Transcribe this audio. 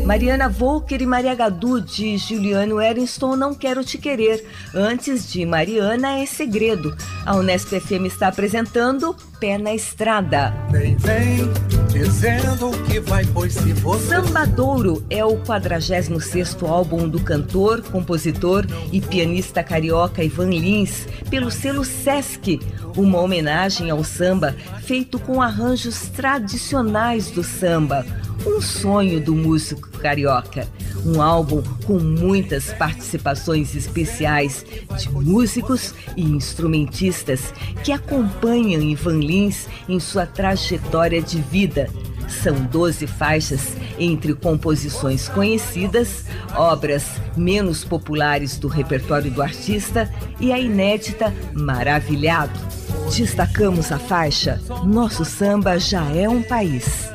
Mariana Volker e Maria Gadu, de Juliano Erinston, Não Quero Te Querer. Antes de Mariana é Segredo. A Unesp FM está apresentando Pé na Estrada. Nem vem dizendo que vai, pois se você... Sambadouro é o 46º álbum do cantor, compositor e pianista carioca Ivan Lins, pelo selo Sesc, uma homenagem ao samba feito com arranjos tradicionais do samba. Um sonho do músico carioca. Um álbum com muitas participações especiais de músicos e instrumentistas que acompanham Ivan Lins em sua trajetória de vida. São 12 faixas entre composições conhecidas, obras menos populares do repertório do artista e a inédita Maravilhado. Destacamos a faixa Nosso Samba Já É um País.